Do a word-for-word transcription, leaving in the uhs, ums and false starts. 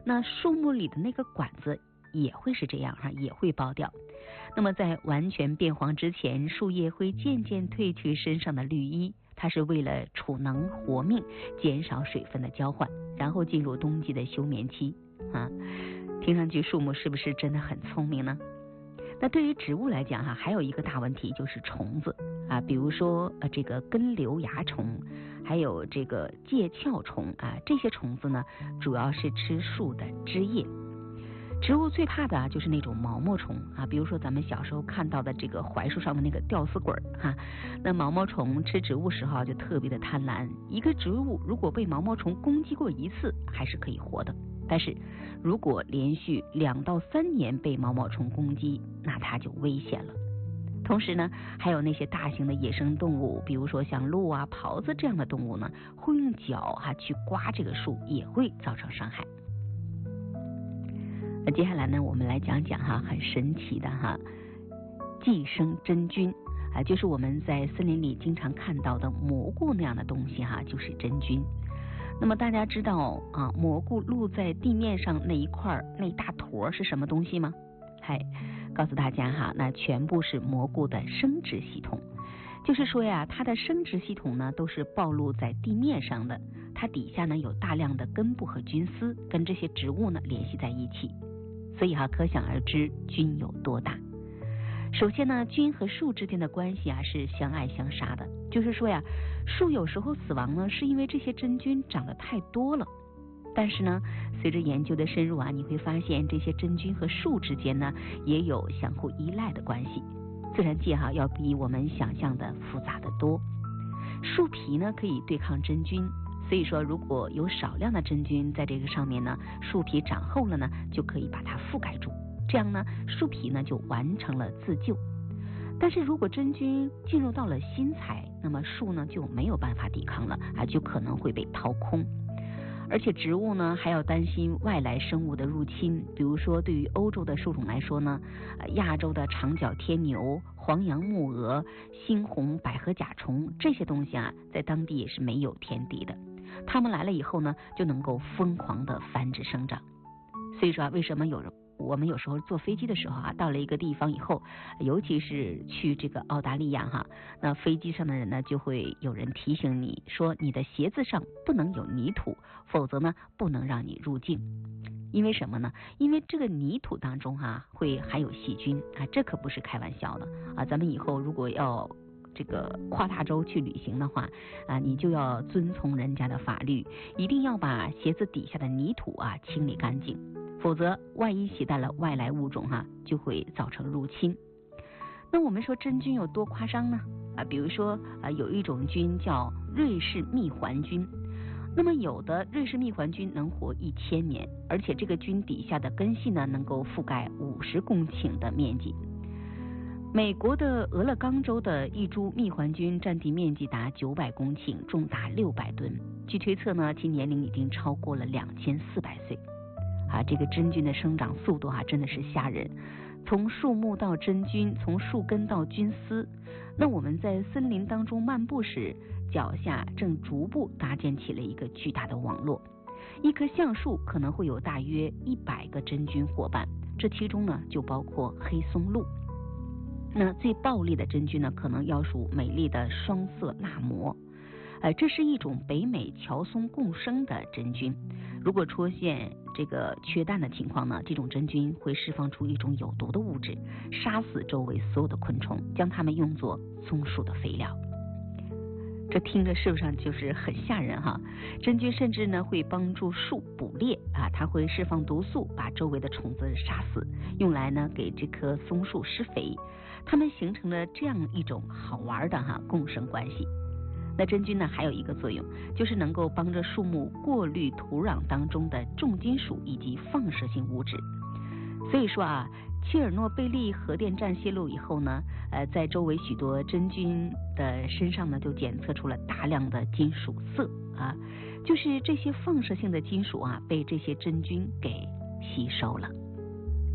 那树木里的那个管子也会是这样哈，也会爆掉。那么在完全变黄之前，树叶会渐渐褪去身上的绿衣，它是为了储能活命，减少水分的交换，然后进入冬季的休眠期啊。听上去树木是不是真的很聪明呢？那对于植物来讲哈，还有一个大问题就是虫子啊，比如说呃这个根瘤蚜虫，还有这个介壳虫啊，这些虫子呢主要是吃树的枝叶。植物最怕的啊就是那种毛毛虫啊，比如说咱们小时候看到的这个槐树上的那个吊死鬼哈、啊，那毛毛虫吃植物时候就特别的贪婪，一个植物如果被毛毛虫攻击过一次还是可以活的，但是如果连续两到三年被毛毛虫攻击，那它就危险了。同时呢，还有那些大型的野生动物，比如说像鹿啊、狍子这样的动物呢，会用脚哈、啊、去刮这个树，也会造成伤害。那接下来呢，我们来讲讲哈很神奇的哈寄生真菌啊，就是我们在森林里经常看到的蘑菇那样的东西哈，就是真菌。那么大家知道啊，蘑菇露在地面上那一块那一大坨是什么东西吗？嗨，告诉大家哈，那全部是蘑菇的生殖系统。就是说呀，它的生殖系统呢都是暴露在地面上的，它底下呢有大量的根部和菌丝跟这些植物呢联系在一起。所以哈，可想而知菌有多大。首先呢，菌和树之间的关系啊是相爱相杀的，就是说呀，树有时候死亡呢是因为这些真菌长得太多了。但是呢，随着研究的深入啊，你会发现这些真菌和树之间呢也有相互依赖的关系。自然界哈要比我们想象的复杂的多。树皮呢可以对抗真菌。所以说如果有少量的真菌在这个上面呢，树皮长厚了呢就可以把它覆盖住，这样呢树皮呢就完成了自救。但是如果真菌进入到了新材，那么树呢就没有办法抵抗了啊，就可能会被掏空。而且植物呢还要担心外来生物的入侵，比如说对于欧洲的树种来说呢，亚洲的长角天牛、黄杨木蛾、猩红百合甲虫这些东西啊，在当地也是没有天敌的。它们来了以后呢，就能够疯狂的繁殖生长。所以说啊，为什么有我们有时候坐飞机的时候啊，到了一个地方以后，尤其是去这个澳大利亚哈，那飞机上的人呢，就会有人提醒你说，你的鞋子上不能有泥土，否则呢，不能让你入境。因为什么呢？因为这个泥土当中哈、啊，会含有细菌啊，这可不是开玩笑的啊。咱们以后如果要这个跨大洲去旅行的话啊，你就要遵从人家的法律，一定要把鞋子底下的泥土啊清理干净，否则万一携带了外来物种哈、啊，就会造成入侵。那我们说真菌有多夸张呢？啊，比如说啊，有一种菌叫瑞士蜜环菌。那么有的瑞士蜜环菌能活一千年，而且这个菌底下的根系呢，能够覆盖五十公顷的面积。美国的俄勒冈州的一株蜜环菌占地面积达九百公顷，重达六百吨。据推测呢，其年龄已经超过了两千四百岁。啊，这个真菌的生长速度啊，真的是吓人。从树木到真菌，从树根到菌丝。那我们在森林当中漫步时，脚下正逐步搭建起了一个巨大的网络。一棵橡树可能会有大约一百个真菌伙伴，这其中呢就包括黑松露。那最暴力的真菌呢，可能要数美丽的双色蜡膜。呃，这是一种北美乔松共生的真菌。如果出现这个缺氮的情况呢，这种真菌会释放出一种有毒的物质，杀死周围所有的昆虫，将它们用作松树的肥料。这听着是不是就是很吓人哈？真菌甚至呢会帮助树捕猎啊，它会释放毒素，把周围的虫子杀死，用来呢给这棵松树施肥。它们形成了这样一种好玩的哈共生关系。那真菌呢还有一个作用，就是能够帮着树木过滤土壤当中的重金属以及放射性物质。所以说啊，切尔诺贝利核电站泄露以后呢，呃，在周围许多真菌的身上呢，就检测出了大量的金属色啊，就是这些放射性的金属啊，被这些真菌给吸收了。